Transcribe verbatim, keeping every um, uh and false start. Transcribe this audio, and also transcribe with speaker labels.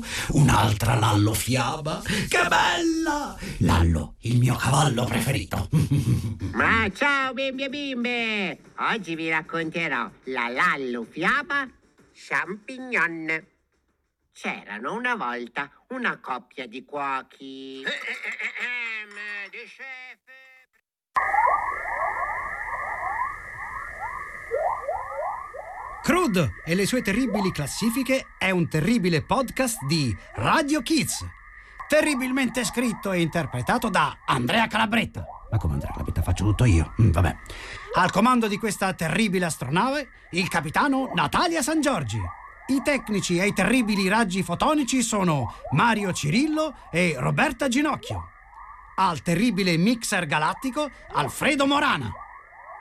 Speaker 1: un'altra Lallo Fiaba. Che bella! Lallo, il mio cavallo preferito.
Speaker 2: Ma ciao bimbi e bimbe! Oggi vi racconterò la Lallo Fiaba Champignon. C'erano una volta una coppia di cuochi.
Speaker 3: Crude e le sue terribili classifiche è un terribile podcast di Radio Kids. Terribilmente scritto e interpretato da Andrea Calabretta. Ma come Andrea Calabretta? Faccio tutto io. Mm, vabbè. Al comando di questa terribile astronave, il capitano Natalia San Giorgi. I tecnici e i terribili raggi fotonici sono Mario Cirillo e Roberta Ginocchio. Al terribile mixer galattico, Alfredo Morana.